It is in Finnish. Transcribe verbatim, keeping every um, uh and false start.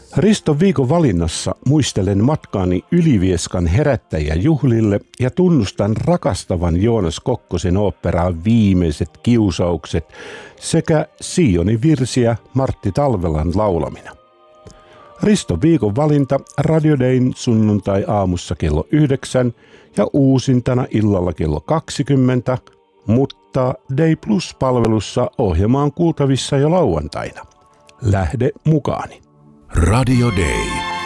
Riston viikon valinnassa muistelen matkaani Ylivieskan herättäjäjuhlille ja tunnustan rakastavan Joonas Kokkosen oopperaan Viimeiset kiusaukset sekä Sionin virsiä Martti Talvelan laulamina. Riston viikon valinta Radio Dayn sunnuntai aamussa kello yhdeksän ja uusintana illalla kello kaksikymmentä, mutta Day Plus-palvelussa ohjelma on kuultavissa jo lauantaina. Lähde mukaani. Radio Day.